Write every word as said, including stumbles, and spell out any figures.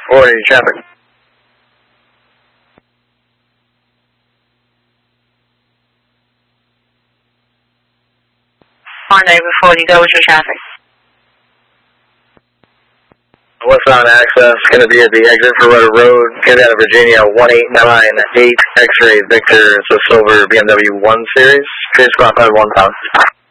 four eighty traffic. Rendezvous forty, go with your traffic. Westbound access, going to be at the exit for Rudder Road, going to be out of Virginia, one eight nine eight X-ray Victor, it's a silver B M W one Series, Trace Squad one pound.